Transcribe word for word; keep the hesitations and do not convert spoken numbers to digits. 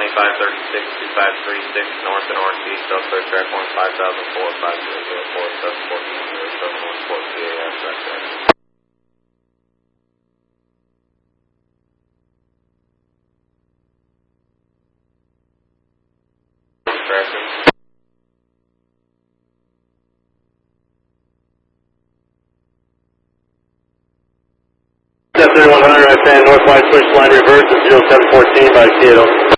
twenty-five thirty-six, two five three six, north and R T, South Clear Track one, five thousand four, five zero zero four, seven four zero, seven one four, P A S, track track. Tracking. thirty-one hundred, right fan, northwise switch line reverse at zero seven fourteen by Seattle.